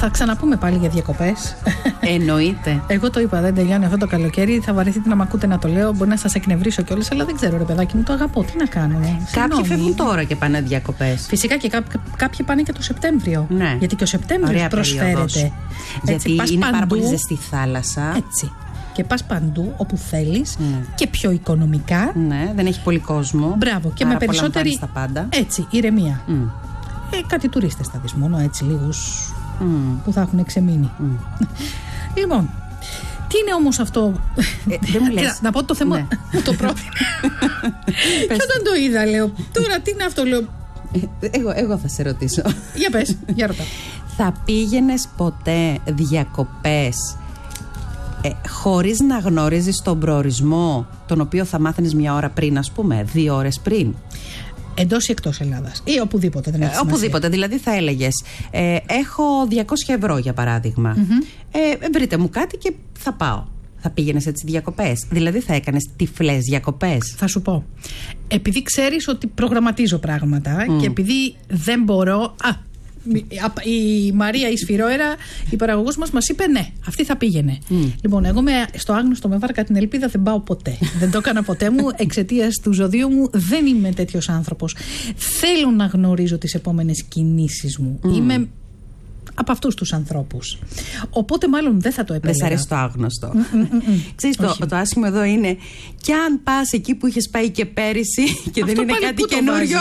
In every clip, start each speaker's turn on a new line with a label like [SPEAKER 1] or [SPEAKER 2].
[SPEAKER 1] Θα ξαναπούμε πάλι για διακοπές.
[SPEAKER 2] Εννοείται.
[SPEAKER 1] Εγώ το είπα, δεν τελειώνει αυτό το καλοκαίρι. Θα βαρεθείτε να μ' ακούτε να το λέω. Μπορεί να σας εκνευρίσω κιόλας, αλλά δεν ξέρω, ρε παιδάκι μου, το αγαπώ. Τι να κάνω.
[SPEAKER 2] Κάποιοι φεύγουν τώρα και πάνε διακοπές.
[SPEAKER 1] Φυσικά και κάποιοι πάνε και το Σεπτέμβριο.
[SPEAKER 2] Ναι.
[SPEAKER 1] Γιατί και ο Σεπτέμβριος προσφέρεται.
[SPEAKER 2] Γιατί είναι πάρα πολύ ζεστή θάλασσα.
[SPEAKER 1] Έτσι. Και πας παντού όπου θέλεις και πιο οικονομικά.
[SPEAKER 2] Ναι, δεν έχει πολύ κόσμο.
[SPEAKER 1] Μπράβο, και με περισσότερη
[SPEAKER 2] τα πάντα.
[SPEAKER 1] Έτσι, ηρεμία. Κάτι τουρίστες θα δεις μόνο, έτσι λίγους που θα έχουν εξεμείνει. Λοιπόν, τι είναι όμως αυτό?
[SPEAKER 2] Δεν μου λες.
[SPEAKER 1] Να πω το θέμα.
[SPEAKER 2] Ναι.
[SPEAKER 1] Το πρότεινα. Και όταν το είδα, λέω, τώρα τι είναι αυτό, λέω.
[SPEAKER 2] Εγώ θα σε ρωτήσω.
[SPEAKER 1] Για πες, για ρωτά.
[SPEAKER 2] Θα πήγαινες ποτέ διακοπές χωρίς να γνωρίζεις τον προορισμό, τον οποίο θα μάθαινες μια ώρα πριν, ας πούμε, 2 ώρες πριν?
[SPEAKER 1] Εντός ή εκτός Ελλάδας ή οπουδήποτε? Δεν έχει
[SPEAKER 2] οπουδήποτε, δηλαδή θα έλεγες έχω 200 ευρώ για παράδειγμα, βρείτε μου κάτι και θα πάω. Θα πήγαινες έτσι διακοπές? Δηλαδή θα έκανες τυφλές διακοπές?
[SPEAKER 1] Θα σου πω, επειδή ξέρεις ότι προγραμματίζω πράγματα και επειδή δεν μπορώ. Η Μαρία η Σφυρόερα, η παραγωγός μας είπε ναι, αυτή θα πήγαινε. Λοιπόν, εγώ στο άγνωστο με βάρκα την ελπίδα δεν πάω ποτέ. Δεν το έκανα ποτέ μου εξαιτίας του ζωδίου μου. Δεν είμαι τέτοιος άνθρωπος. Θέλω να γνωρίζω τις επόμενες κινήσεις μου. Είμαι από αυτούς τους ανθρώπους. Οπότε μάλλον δεν θα το επέλεγα.
[SPEAKER 2] Δεν σ' αρέσει το άγνωστο. Ξέρεις, το άσχημο εδώ είναι κι αν πας εκεί που είχες πάει και πέρυσι και δεν είναι κάτι καινούριο.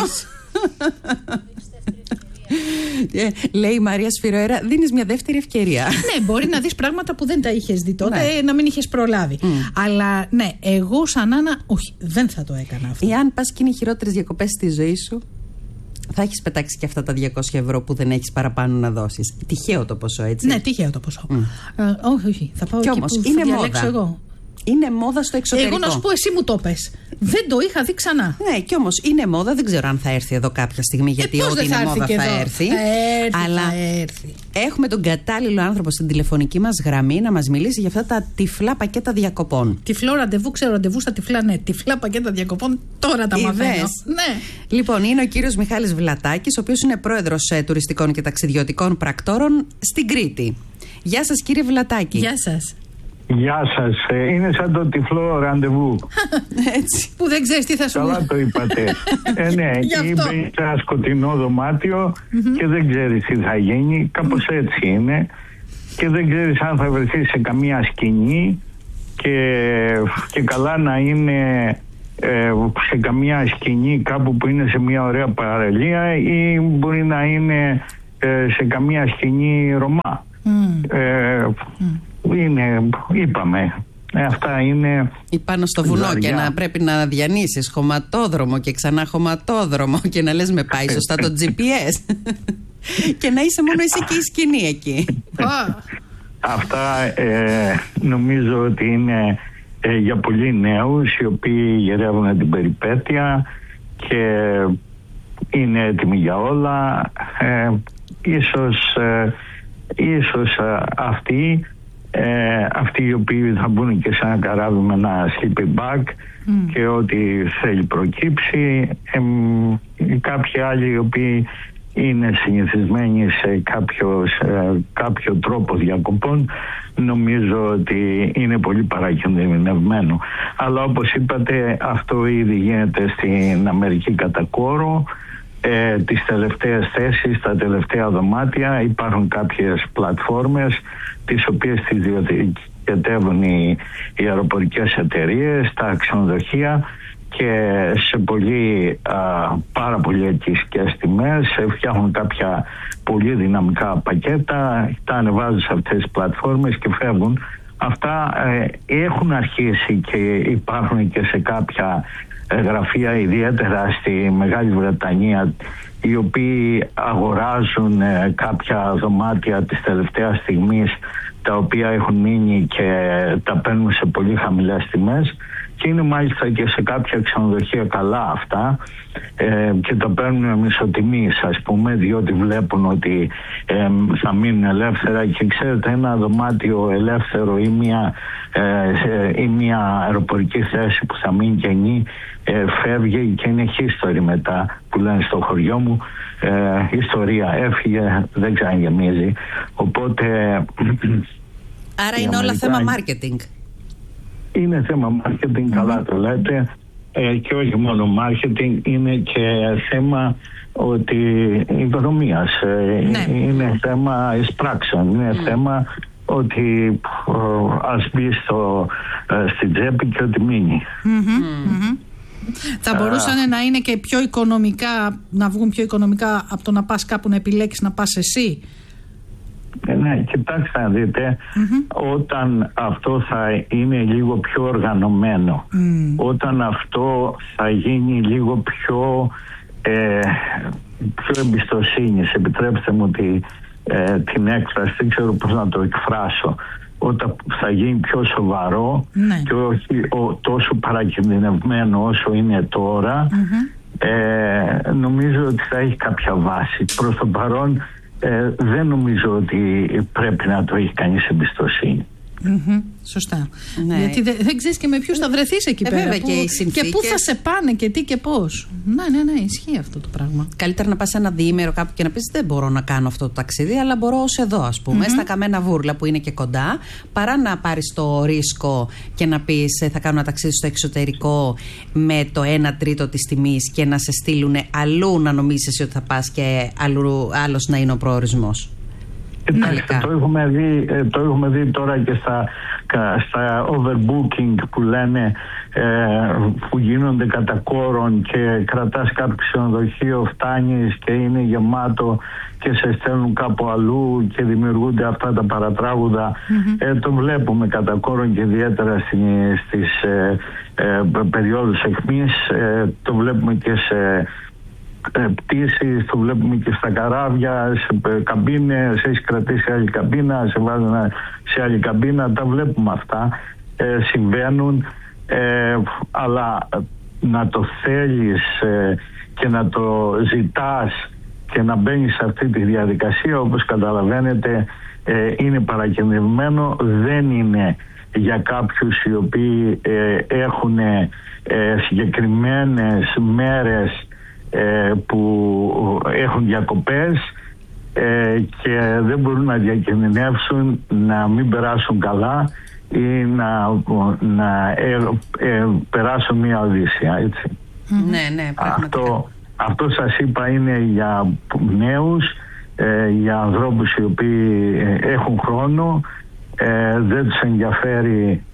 [SPEAKER 2] Λέει η Μαρία Σφυρόερα, δίνεις μια δεύτερη ευκαιρία.
[SPEAKER 1] Ναι, μπορεί να δεις πράγματα που δεν τα είχες δει τότε, να μην είχες προλάβει. Αλλά ναι, εγώ σαν Άννα, όχι, δεν θα το έκανα αυτό.
[SPEAKER 2] Εάν πας και είναι οι χειρότερες διακοπές στη ζωή σου, θα έχεις πετάξει και αυτά τα 200 ευρώ που δεν έχεις παραπάνω να δώσεις. Τυχαίο το ποσό, έτσι?
[SPEAKER 1] Ναι, τυχαίο το ποσό. Όχι, θα πάω
[SPEAKER 2] κι
[SPEAKER 1] εκεί
[SPEAKER 2] όμως,
[SPEAKER 1] που θα διαλέξω εγώ.
[SPEAKER 2] Είναι μόδα στο εξωτερικό.
[SPEAKER 1] Εγώ να σου πω, εσύ μου το πες. Δεν το είχα δει ξανά.
[SPEAKER 2] Ναι, κι όμως είναι μόδα. Δεν ξέρω αν θα έρθει εδώ κάποια στιγμή. Γιατί ό,τι είναι μόδα θα έρθει. Αλλά
[SPEAKER 1] θα έρθει.
[SPEAKER 2] Έχουμε τον κατάλληλο άνθρωπο στην τηλεφωνική μας γραμμή να μας μιλήσει για αυτά τα τυφλά πακέτα διακοπών.
[SPEAKER 1] Τυφλό ραντεβού, ξέρω ραντεβού στα τυφλά, ναι. Τυφλά πακέτα διακοπών, τώρα τα μαθαίνω. Ναι.
[SPEAKER 2] Λοιπόν, είναι ο κύριος Μιχάλης Βλατάκης, ο οποίος είναι πρόεδρος τουριστικών και ταξιδιωτικών πρακτόρων στην Κρήτη. Γεια σας, κύριε Βλατάκη.
[SPEAKER 1] Γεια σας.
[SPEAKER 3] Γεια σας. Είναι σαν το τυφλό ραντεβού.
[SPEAKER 2] Έτσι.
[SPEAKER 1] Που δεν ξέρεις τι θα σου πει.
[SPEAKER 3] Καλά το είπατε. Ναι, εκεί μπαίνεις σε ένα σκοτεινό δωμάτιο και δεν ξέρεις τι θα γίνει. Κάπως έτσι είναι. Και δεν ξέρεις αν θα βρεθείς σε καμία σκηνή και καλά να είναι σε καμία σκηνή κάπου που είναι σε μια ωραία παραλία ή μπορεί να είναι σε καμία σκηνή Ρωμά. Είπαμε, αυτά είναι
[SPEAKER 2] ή πάνω στο βουνό
[SPEAKER 3] ζαριά.
[SPEAKER 2] Και να πρέπει να διανύσεις χωματόδρομο και ξανά χωματόδρομο και να λες με πάει σωστά το GPS και να είσαι μόνο εσύ και η σκηνή εκεί.
[SPEAKER 3] Αυτά νομίζω ότι είναι για πολλοί νέους οι οποίοι γερεύουν την περιπέτεια και είναι έτοιμοι για όλα. Ίσως αυτοί οι οποίοι θα μπουν και σε ένα καράβι με ένα sleeping bag και ό,τι θέλει προκύψει, κάποιοι άλλοι οι οποίοι είναι συνηθισμένοι σε κάποιο τρόπο διακοπών, νομίζω ότι είναι πολύ παρακινδυνευμένο. Αλλά όπως είπατε, αυτό ήδη γίνεται στην Αμερική κατά κόρο. Τις τελευταίες θέσεις, τα τελευταία δωμάτια υπάρχουν κάποιες πλατφόρμες τις οποίες τις διοικητεύουν οι αεροπορικές εταιρείες, τα ξενοδοχεία και σε πάρα πολύ ελκυστικές τιμές φτιάχνουν κάποια πολύ δυναμικά πακέτα, τα ανεβάζουν σε αυτές τις πλατφόρμες και φεύγουν. Αυτά έχουν αρχίσει και υπάρχουν και σε κάποια γραφεία, ιδιαίτερα στη Μεγάλη Βρετανία, οι οποίοι αγοράζουν κάποια δωμάτια της τελευταίας στιγμής, τα οποία έχουν μείνει και τα παίρνουν σε πολύ χαμηλές τιμές και είναι μάλιστα και σε κάποια ξενοδοχεία καλά αυτά, και τα παίρνουν μισοτιμής, ας πούμε, διότι βλέπουν ότι θα μείνουν ελεύθερα. Και ξέρετε, ένα δωμάτιο ελεύθερο ή μια αεροπορική θέση που θα μείνει κενή φεύγει και είναι history μετά, που λένε στο χωριό μου, ιστορία, έφυγε, δεν ξαναγεμίζει. Οπότε
[SPEAKER 2] άρα είναι όλα θέμα marketing. Είναι
[SPEAKER 3] θέμα marketing, καλά το λέτε, και όχι μόνο marketing, είναι και θέμα ότι οικονομίας, είναι θέμα εισπράξεων, είναι θέμα ότι ας μπει στην τσέπη και ότι μείνει.
[SPEAKER 1] Θα μπορούσαν να είναι και πιο οικονομικά, να βγουν πιο οικονομικά από το να πας κάπου να επιλέξεις να πας εσύ.
[SPEAKER 3] Ναι, κοιτάξτε να δείτε, όταν αυτό θα είναι λίγο πιο οργανωμένο, όταν αυτό θα γίνει λίγο πιο εμπιστοσύνη, επιτρέψτε μου την έκφραση, δεν ξέρω πώς να το εκφράσω, όταν θα γίνει πιο σοβαρό, και όχι τόσο παρακινδυνευμένο όσο είναι τώρα, νομίζω ότι θα έχει κάποια βάση. Προς το παρόν δεν νομίζω ότι πρέπει να το έχει κανείς εμπιστοσύνη.
[SPEAKER 1] Σωστά. Ναι. Γιατί δεν ξέρεις και με ποιους θα βρεθείς εκεί πέρα.
[SPEAKER 2] Βέβαια, και
[SPEAKER 1] πού θα σε πάνε και τι και πώς. Ναι, ισχύει αυτό το πράγμα.
[SPEAKER 2] Καλύτερα να πας ένα διήμερο κάπου και να πεις δεν μπορώ να κάνω αυτό το ταξίδι, αλλά μπορώ ως εδώ, ας πούμε, στα Καμένα Βούρλα που είναι και κοντά, παρά να πάρεις το ρίσκο και να πεις θα κάνω ένα ταξίδι στο εξωτερικό με το 1/3 της τιμής και να σε στείλουν αλλού να νομίζεις εσύ ότι θα πας και άλλος να είναι ο προορισμός.
[SPEAKER 3] Εντάξει, το έχουμε δει τώρα και στα overbooking που λένε, που γίνονται κατά κόρον και κρατάς κάποιο ξενοδοχείο, φτάνεις και είναι γεμάτο και σε στέλνουν κάπου αλλού και δημιουργούνται αυτά τα παρατράγουδα. Το βλέπουμε κατά κόρον και ιδιαίτερα στις περιόδους εχμής, το βλέπουμε και σε πτήσεις, το βλέπουμε και στα καράβια, σε καμπίνες, έχει κρατήσει άλλη καμπίνα, σε βάζουν σε άλλη καμπίνα, τα βλέπουμε αυτά, συμβαίνουν, αλλά να το θέλεις και να το ζητάς και να μπαίνεις σε αυτή τη διαδικασία, όπως καταλαβαίνετε, είναι παρακινδυνευμένο, δεν είναι για κάποιους οι οποίοι έχουν συγκεκριμένες μέρες που έχουν διακοπές και δεν μπορούν να διακινδυνεύσουν να μην περάσουν καλά ή να περάσουν μια οδύσσια, έτσι.
[SPEAKER 2] Ναι,
[SPEAKER 3] αυτό σας είπα είναι για νέους, για ανθρώπους οι οποίοι έχουν χρόνο, δεν τους ενδιαφέρει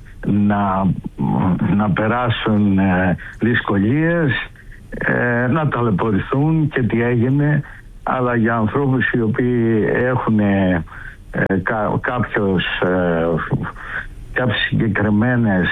[SPEAKER 3] να περάσουν δυσκολίες, να ταλαιπωρηθούν και τι έγινε, αλλά για ανθρώπους οι οποίοι έχουν κάποιες συγκεκριμένες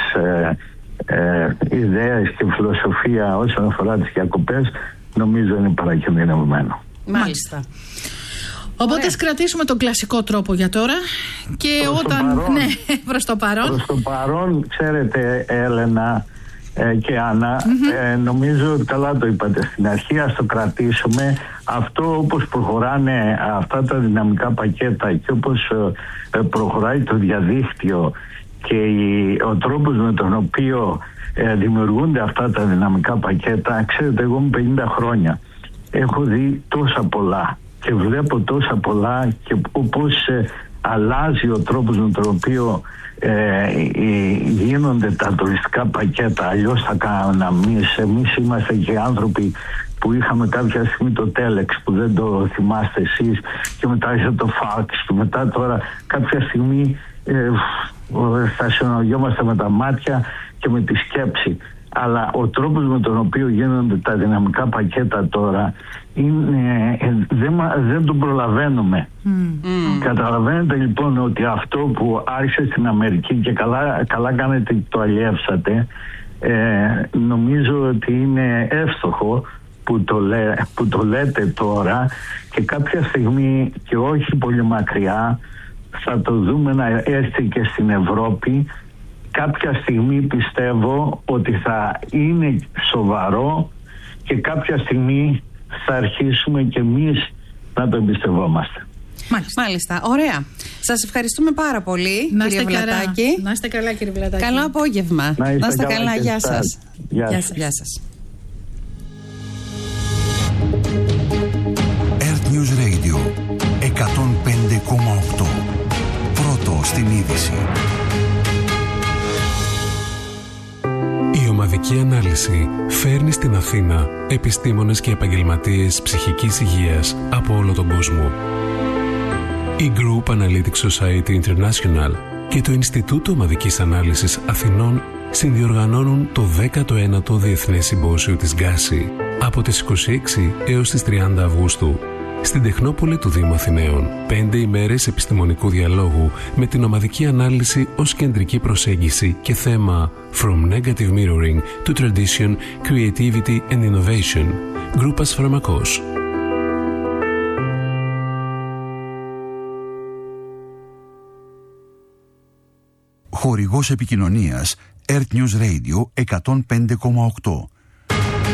[SPEAKER 3] ιδέες και φιλοσοφία όσον αφορά τις διακοπές, νομίζω είναι παρακινδυνευμένο.
[SPEAKER 2] Μάλιστα.
[SPEAKER 1] Οπότε κρατήσουμε τον κλασικό τρόπο για τώρα και προς το παρόν.
[SPEAKER 3] Προς το παρόν, ξέρετε, Έλενα και Άννα, νομίζω ότι καλά το είπατε στην αρχή, ας το κρατήσουμε αυτό, όπως προχωράνε αυτά τα δυναμικά πακέτα και όπως προχωράει το διαδίκτυο και ο τρόπος με τον οποίο δημιουργούνται αυτά τα δυναμικά πακέτα. Ξέρετε, εγώ είμαι 50 χρόνια, έχω δει τόσα πολλά και βλέπω τόσα πολλά και πώς αλλάζει ο τρόπος με τον οποίο γίνονται τα τουριστικά πακέτα. Αλλιώς θα κάναμε εμείς είμαστε και άνθρωποι που είχαμε κάποια στιγμή το τέλεξ που δεν το θυμάστε εσείς και μετά ήρθε το φάξ και μετά τώρα κάποια στιγμή θα συνολογιόμαστε με τα μάτια και με τη σκέψη. Αλλά ο τρόπος με τον οποίο γίνονται τα δυναμικά πακέτα τώρα είναι, δεν τον προλαβαίνουμε. Καταλαβαίνετε λοιπόν ότι αυτό που άρχισε στην Αμερική και καλά κάνετε και το αλλιεύσατε, νομίζω ότι είναι εύστοχο που το λέτε τώρα και κάποια στιγμή και όχι πολύ μακριά θα το δούμε να έρθει και στην Ευρώπη κάποια στιγμή πιστεύω ότι θα είναι σοβαρό και κάποια στιγμή θα αρχίσουμε κι εμείς να το εμπιστευόμαστε.
[SPEAKER 2] Μάλιστα. Ωραία. Σας ευχαριστούμε πάρα πολύ, κύριε Βλατάκη.
[SPEAKER 1] Να είστε καλά, κύριε Βλατάκη.
[SPEAKER 2] Καλό απόγευμα.
[SPEAKER 3] Να είστε καλά.
[SPEAKER 2] Γεια σας.
[SPEAKER 3] Γεια
[SPEAKER 2] σας.
[SPEAKER 4] Earth News Radio 105,8. Πρώτο στην είδηση. Η ομαδική ανάλυση φέρνει στην Αθήνα επιστήμονες και επαγγελματίες ψυχικής υγείας από όλο τον κόσμο. Η Group Analytics Society International και το Ινστιτούτο Ομαδικής Ανάλυσης Αθηνών συνδιοργανώνουν το 19ο Διεθνές Συμπόσιο της Γκάση από τις 26 έως τις 30 Αυγούστου στην Τεχνόπολη του Δήμου Αθηναίων. 5 ημέρες επιστημονικού διαλόγου με την ομαδική ανάλυση ως κεντρική προσέγγιση και θέμα From Negative Mirroring to Tradition, Creativity and Innovation. Γκρούπας Φαρμακός. Χορηγός επικοινωνίας Earth News Radio 105,8.